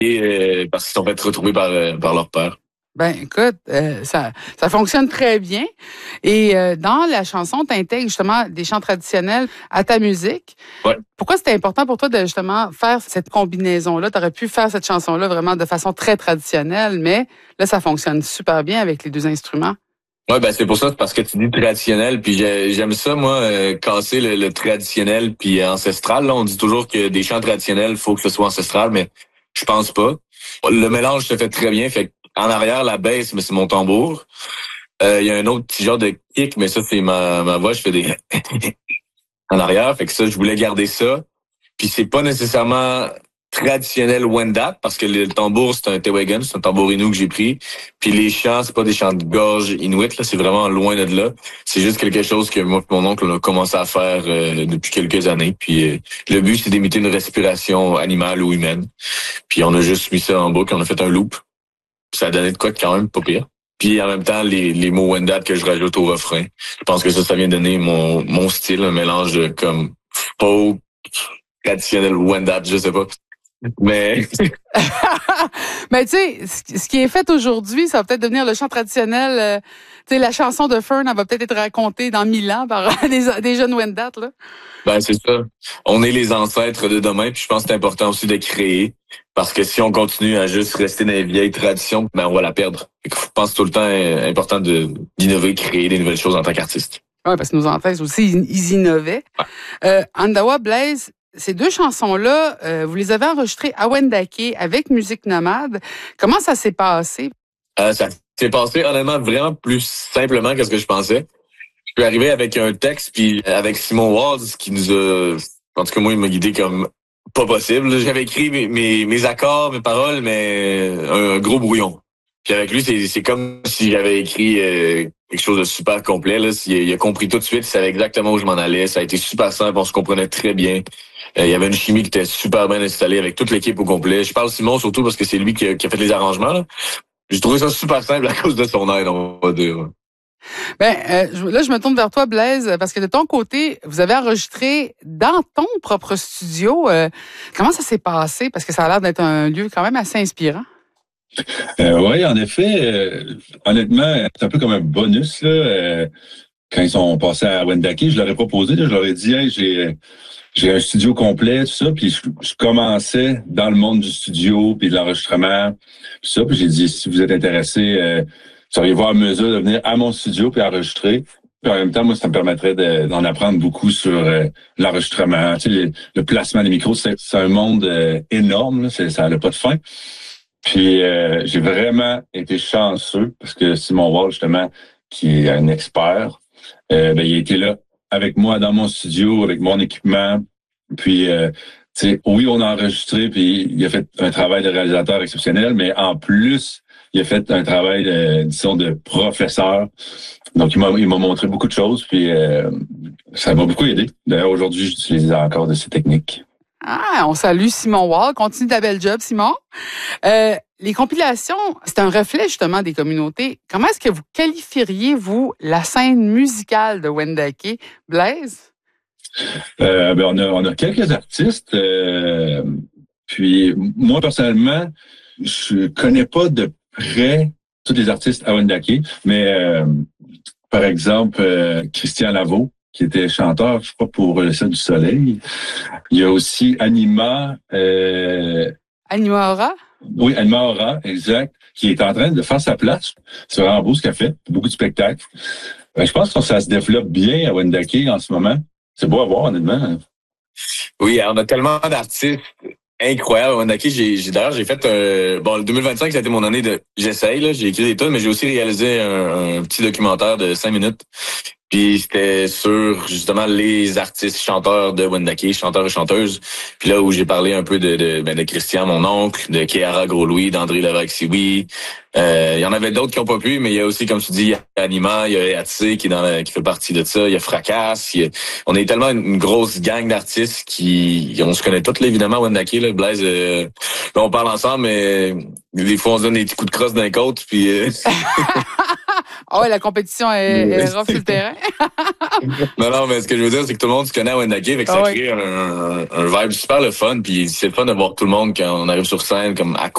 parce qu'ils sont fait retrouver par leur père. Ben, écoute, ça fonctionne très bien. Et dans la chanson, tu intègres justement des chants traditionnels à ta musique. Ouais. Pourquoi c'était important pour toi de justement faire cette combinaison-là? Tu aurais pu faire cette chanson-là vraiment de façon très traditionnelle, mais là, ça fonctionne super bien avec les deux instruments. Ouais, ben c'est pour ça, c'est parce que tu dis traditionnel, puis j'aime ça, moi, casser le traditionnel puis ancestral. Là, on dit toujours que des chants traditionnels, faut que ce soit ancestral, mais je pense pas. Le mélange se fait très bien, fait en arrière, la basse, mais c'est mon tambour. Il y a un autre petit genre de kick, mais ça, c'est ma voix, je fais des en arrière, fait que ça, je voulais garder ça. Puis c'est pas nécessairement traditionnel Wendat, parce que le tambour, c'est un Tewagan, c'est un tambour Innu que j'ai pris. Puis les chants, c'est pas des chants de gorge Inuit, là, c'est vraiment loin de là. C'est juste quelque chose que moi et mon oncle, on a commencé à faire depuis quelques années. Puis le but, c'est d'imiter une respiration animale ou humaine. Puis on a juste mis ça en boucle, on a fait un loop. Puis ça a donné de quoi de quand même pas pire. Puis en même temps, les mots Wendat que je rajoute au refrain. Je pense que ça vient donner mon style, un mélange de comme folk, traditionnel Wendat, je sais pas. Mais Mais tu sais, ce qui est fait aujourd'hui, ça va peut-être devenir le chant traditionnel. Tu sais, la chanson de Fern, elle va peut-être être racontée dans 1000 ans par des jeunes Wendat, là. ben c'est ça. On est les ancêtres de demain, puis je pense que c'est important aussi de créer. Parce que si on continue à juste rester dans les vieilles traditions, ben on va la perdre. Je pense tout le temps important d'innover, créer des nouvelles choses en tant qu'artiste. Oui, parce que nos ancêtres aussi, ils innovaient. Andawa, Blaise, ces deux chansons-là, vous les avez enregistrées à Wendake avec Musique Nomade. Comment ça s'est passé? Ça s'est passé honnêtement vraiment plus simplement que ce que je pensais. Je suis arrivé avec un texte, puis avec Simon Walls qui nous a... En tout cas, moi, il m'a guidé comme pas possible. J'avais écrit mes accords, mes paroles, mais un gros brouillon. Puis avec lui, c'est comme si j'avais écrit quelque chose de super complet. Là. Il a compris tout de suite, il savait exactement où je m'en allais. Ça a été super simple, on se comprenait très bien. Il y avait une chimie qui était super bien installée avec toute l'équipe au complet. Je parle Simon surtout parce que c'est lui qui a fait les arrangements. Là. J'ai trouvé ça super simple à cause de son aide, on va dire. Ben, là, je me tourne vers toi, Blaise, parce que de ton côté, vous avez enregistré dans ton propre studio. Comment ça s'est passé? Parce que ça a l'air d'être un lieu quand même assez inspirant. Oui, en effet, honnêtement, c'est un peu comme un bonus là. Quand ils sont passés à Wendake, je leur ai proposé, là, je leur ai dit, hey, j'ai un studio complet, tout ça, puis je commençais dans le monde du studio, puis de l'enregistrement, tout ça, puis j'ai dit, si vous êtes intéressés, seriez-vous en mesure de venir à mon studio puis enregistrer? Puis en même temps, moi, ça me permettrait d'en apprendre beaucoup sur l'enregistrement, tu sais, le placement des micros. C'est un monde énorme, là, ça n'a pas de fin. Puis j'ai vraiment été chanceux parce que Simon Wall, justement, qui est un expert, il a été là avec moi dans mon studio, avec mon équipement. Puis, tu sais, oui, on a enregistré, puis il a fait un travail de réalisateur exceptionnel, mais en plus, il a fait un travail, disons, de professeur. Donc, il m'a montré beaucoup de choses, puis ça m'a beaucoup aidé. D'ailleurs, aujourd'hui, j'utilise encore de ces techniques. Ah, on salue Simon Wall. Continue ta belle job, Simon. Les compilations, c'est un reflet justement des communautés. Comment est-ce que vous qualifieriez, vous, la scène musicale de Wendake? Blaise? On a quelques artistes. Puis, moi, personnellement, je connais pas de près tous les artistes à Wendake, mais par exemple, Christian Lavaux, qui était chanteur, je crois, pour Le Ciel du Soleil. Il y a aussi Anima. Anima Aura? Oui, Anima Aura, exact, qui est en train de faire sa place. C'est vraiment beau ce qu'elle fait. Beaucoup de spectacles. Je pense que ça se développe bien à Wendake en ce moment. C'est beau à voir, honnêtement. Oui, on a tellement d'artistes incroyables à Wendake. D'ailleurs, j'ai fait le 2025, ça a été mon année de j'essaye, là. J'ai écrit des tonnes, mais j'ai aussi réalisé un petit documentaire de 5 minutes. Puis c'était sur justement les artistes chanteurs de Wendake, chanteurs et chanteuses. Puis là où j'ai parlé un peu de Christian, mon oncle, de Kéara Gros-Louis, d'André Levac-Sioui. Il y en avait d'autres qui ont pas pu, mais il y a aussi, comme tu dis, il y a Anima, il y a Atsé qui fait partie de ça, il y a Fracasse. On est tellement une grosse gang d'artistes on se connaît tous, là, évidemment, Wendake, là, Blaise, là, on parle ensemble, mais des fois on se donne des petits coups de crosse d'un côte, puis Ah ouais, la compétition est rough sur le terrain. Non, mais ce que je veux dire, c'est que tout le monde se connaît à Wendake, fait que ça crée un vibe super le fun, puis c'est le fun de voir tout le monde quand on arrive sur scène, comme à